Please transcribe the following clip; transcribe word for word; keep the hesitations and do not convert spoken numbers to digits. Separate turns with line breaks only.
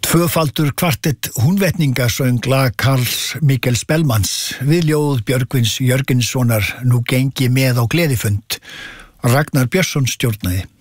Tvöfaldur kvartett húnvetningasöng lag Karls Mikkel Spellmans við ljóð Björgvins Jörgenssonar Nú gengi með á gleðifund. Ragnar Björnsson stjórnaði.